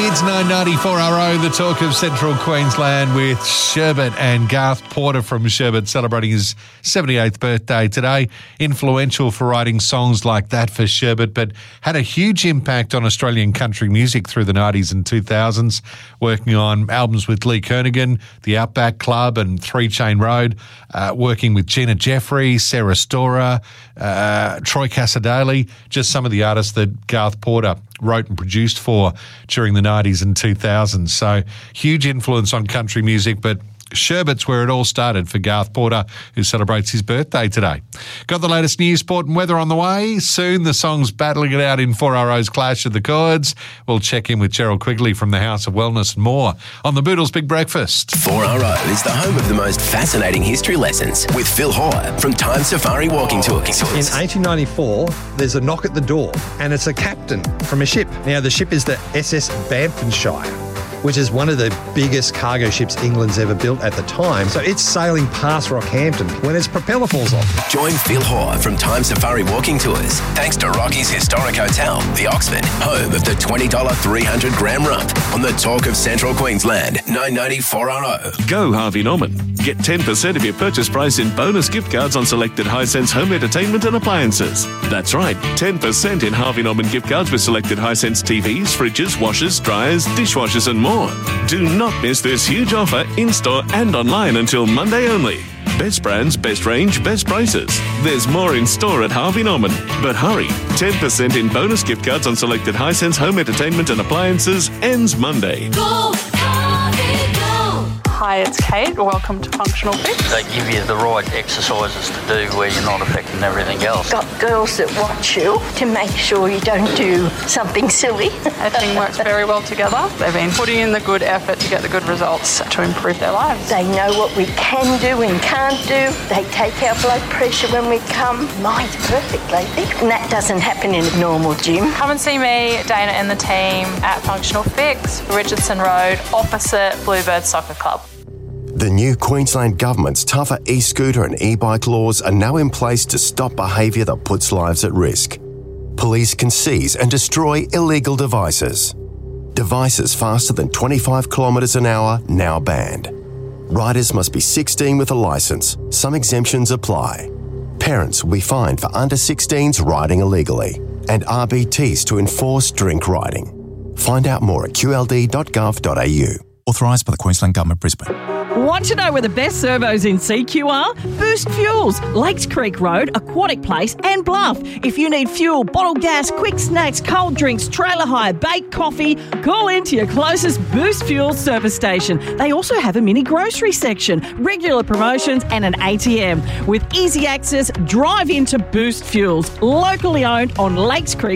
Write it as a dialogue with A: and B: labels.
A: It's 994RO, the talk of Central Queensland with Sherbet and Garth Porter from Sherbet celebrating his 78th birthday today. Influential for writing songs like that for Sherbet, but had a huge impact on Australian country music through the 90s and 2000s, working on albums with Lee Kernaghan, The Outback Club and 3 Chain Road, working with Gina Jeffrey, Sarah Storer, Troy Cassar-Daley, just some of the artists that Garth Porter wrote and produced for during the 90s and 2000s. So huge influence on country music, but Sherbet's where it all started for Garth Porter, who celebrates his birthday today. Got the latest news, sport and weather on the way. Soon the song's battling it out in 4RO's Clash of the Chords. We'll check in with Gerald Quigley from the House of Wellness and more on the Boodles Big Breakfast.
B: 4RO is the home of the most fascinating history lessons with Phil Hoare from Time Safari Walking Tours.
C: In 1894, there's a knock at the door and it's a captain from a ship. Now, the ship is the SS Bamfordshire, which is one of the biggest cargo ships England's ever built at the time. So it's sailing past Rockhampton when its propeller falls off.
B: Join Phil Hoare from Time Safari Walking Tours, thanks to Rocky's Historic Hotel, the Oxford, home of the $20 300-gram rump on the talk of Central Queensland, 994RO.
D: Go Harvey Norman. Get 10% of your purchase price in bonus gift cards on selected Hisense home entertainment and appliances. That's right, 10% in Harvey Norman gift cards with selected Hisense TVs, fridges, washers, dryers, dishwashers and more. Do not miss this huge offer in-store and online until Monday only. Best brands, best range, best prices. There's more in store at Harvey Norman. But hurry, 10% in bonus gift cards on selected Hisense home entertainment and appliances ends Monday.
E: Go, Harvey, go!
F: Hi, it's Kate. Welcome to Functional Fix.
G: They give you the right exercises to do where you're not affecting everything else.
H: Got girls that watch you to make sure you don't do something silly.
F: Everything works very well together. They've been putting in the good effort to get the good results to improve their lives.
H: They know what we can do and can't do. They take our blood pressure when we come. Mine's perfect lately. And that doesn't happen in a normal gym.
F: Come and see me, Dana and the team at Functional Fix, Richardson Road, opposite Bluebird Soccer Club.
I: The new Queensland Government's tougher e-scooter and e-bike laws are now in place to stop behaviour that puts lives at risk. Police can seize and destroy illegal devices. Devices faster than 25 kilometres an hour now banned. Riders must be 16 with a licence. Some exemptions apply. Parents will be fined for under 16s riding illegally, and RBTs to enforce drink riding. Find out more at qld.gov.au.
J: Authorised by the Queensland Government, Brisbane.
K: Want to know where the best servos in CQ are? Boost Fuels, Lakes Creek Road, Aquatic Place and Bluff. If you need fuel, bottled gas, quick snacks, cold drinks, trailer hire, baked coffee, call into your closest Boost Fuels service station. They also have a mini grocery section, regular promotions and an ATM. With easy access, drive into Boost Fuels, locally owned on Lakes Creek